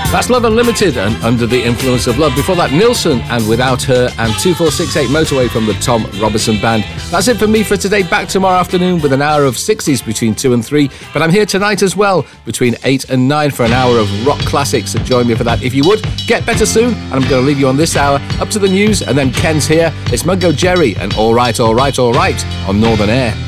That's Love Unlimited and Under the Influence of Love. Before that, Nilsson and Without Her and 2468 Motorway from the Tom Robertson Band. That's it for me for today. Back tomorrow afternoon with an hour of 60s between 2 and 3. But I'm here tonight as well between 8 and 9 for an hour of rock classics. So join me for that if you would. Get better soon. And I'm going to leave you on this hour up to the news. And then Ken's here. It's Mungo Jerry and All Right, All Right, All Right on Northern Air.